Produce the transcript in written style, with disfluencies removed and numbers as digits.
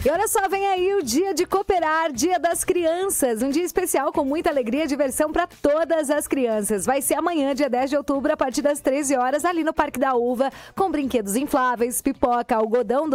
E olha só, vem aí o Dia de Cooperar, Dia das Crianças. Um dia especial com muita alegria e diversão para todas as crianças. Vai ser amanhã, dia 10 de outubro, a partir das 13 horas, ali no Parque da Uva, com brinquedos infláveis, pipoca, algodão